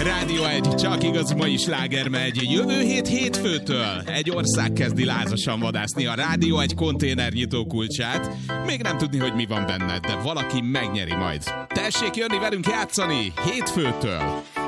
Rádió 1, csak igaz mai sláger megy. Jövő hét hétfőtől egy ország kezdi lázasan vadászni a Rádió 1 konténernyitó kulcsát. Még nem tudni, hogy mi van benne, de valaki megnyeri majd. Tessék jönni velünk játszani hétfőtől!